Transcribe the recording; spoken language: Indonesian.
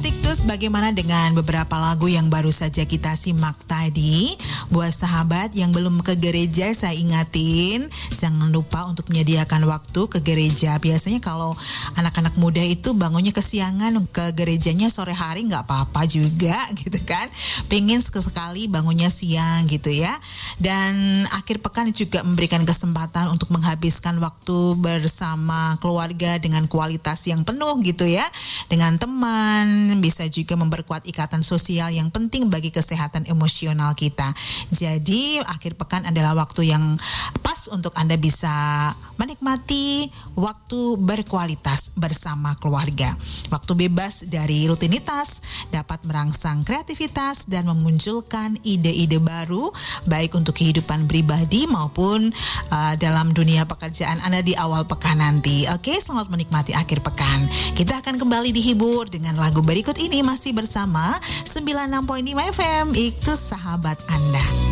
Tiktus, bagaimana dengan beberapa lagu yang baru saja kita simak tadi? Buat sahabat yang belum ke gereja, saya ingatin, jangan lupa untuk menyediakan waktu ke gereja. Biasanya kalau anak-anak muda itu bangunnya kesiangan, ke gerejanya sore hari nggak apa-apa juga gitu kan. Pengen sekali bangunnya siang gitu ya. Dan akhir pekan juga memberikan kesempatan untuk menghabiskan waktu bersama keluarga dengan kualitas yang penuh gitu ya. Dengan teman, bisa juga memperkuat ikatan sosial yang penting bagi kesehatan emosional kita. Jadi akhir pekan adalah waktu yang pas untuk Anda bisa menikmati waktu berkualitas bersama keluarga. Waktu bebas dari rutinitas, dapat merangsang kreativitas dan memunculkan ide-ide baru, baik untuk kehidupan pribadi maupun dalam dunia pekerjaan Anda di awal pekan nanti. Oke, selamat menikmati akhir pekan. Kita akan kembali dihibur dengan lagu berikut ini, masih bersama 96.5 FM, Ikut Sahabat Anda.